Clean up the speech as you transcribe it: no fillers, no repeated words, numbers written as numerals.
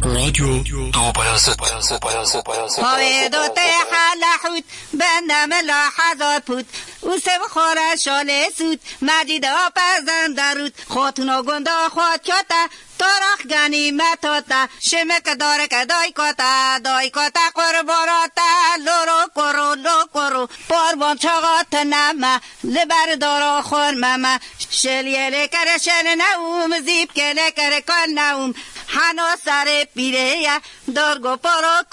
رادیو دو بایست پای دوته حلحوت بندم لاحظات پود او سب خور شاله سود مجید آپزن درود خاتونا گنده خواد کتا تارخ گنیمتاتا شمک دارک دای کتا قرباراتا لورو کرو پاروان چاقات نما لبر دارا خور مما شلیه لکر شل نوم زیب که لکر کن نوم حنا سر پیره دارگو پارو